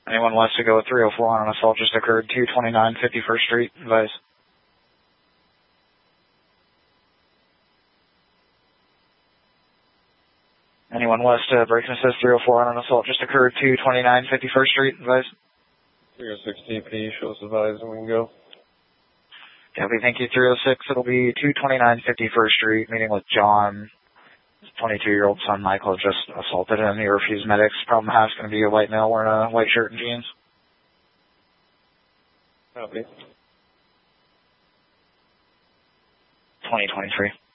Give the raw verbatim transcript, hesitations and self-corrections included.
Anyone wants to go with three oh four on an assault just occurred, two twenty-nine fifty-first Street, advise. Anyone west, uh, break and assist three oh four on an assault just occurred, two twenty-nine fifty-first Street, advise. three oh six T P, show us advise and we can go. Copy, thank you, three oh six. It'll be two twenty-nine fifty-first Street, meeting with John. His twenty-two-year-old son, Michael, just assaulted him. He refused medics. Problem half's going to be a white male wearing a white shirt and jeans. Copy. twenty twenty-three.